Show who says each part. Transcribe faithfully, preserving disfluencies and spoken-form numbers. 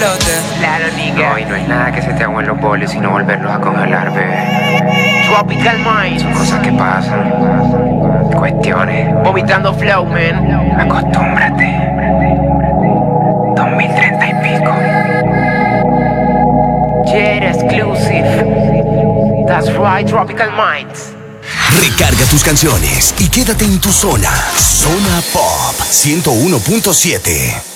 Speaker 1: explote.
Speaker 2: Claro, nigga.
Speaker 3: No, y no es nada que se te agüen los boles, sino volverlos a congelar, bebé.
Speaker 2: Tropical Minds.
Speaker 3: Son cosas que pasan. Cuestiones.
Speaker 2: Vomitando flow, man.
Speaker 3: Acostúmbrate. dos mil treinta y pico.
Speaker 2: Jet exclusive. That's right, Tropical Minds.
Speaker 4: Recarga tus canciones y quédate en tu zona. Zona Pop ciento uno punto siete.